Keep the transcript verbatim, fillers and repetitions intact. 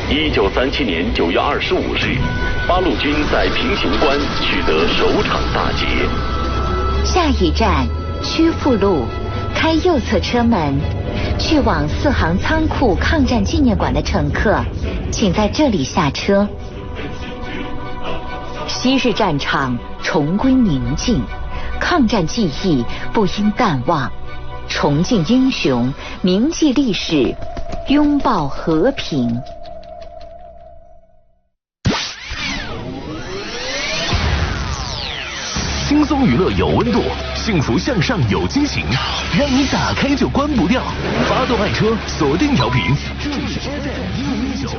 一九三七年九月二十五日，八路军在平型关取得首场大捷。 下一站曲阜路，开右侧车门，去往四行仓库抗战纪念馆的乘客，请在这里下车。昔日战场重归宁静，抗战记忆不应淡忘，重敬英雄，铭记历史，拥抱和平。 轻松娱乐有温度，幸福向上有激情，让你打开就关不掉。发动爱车，锁定调频，这里是 F M 一零一九。